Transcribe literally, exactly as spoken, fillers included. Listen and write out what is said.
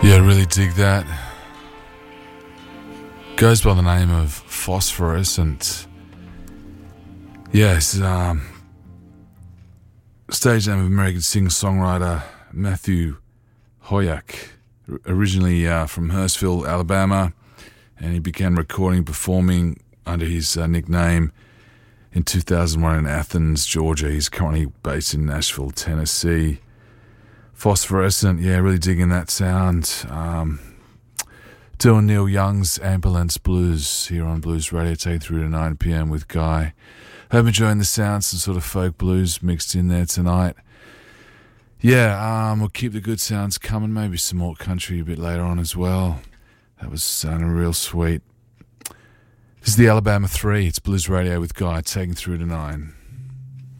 Yeah, I really dig that. Goes by the name of Phosphorescent. Yes, um, stage name of American singer-songwriter Matthew Hoyak, originally uh, from Hurstville, Alabama, and he began recording and performing under his uh, nickname in two thousand one in Athens, Georgia. He's currently based in Nashville, Tennessee. Phosphorescent, yeah, really digging that sound. Um, doing Neil Young's Ambulance Blues here on Blues Radio, taking through to nine p.m. with Guy. Hope enjoying the sounds, some sort of folk blues mixed in there tonight. Yeah, um, we'll keep the good sounds coming, maybe some more country a bit later on as well. That was sounding real sweet. This is the Alabama three. It's Blues Radio with Guy, taking through to nine.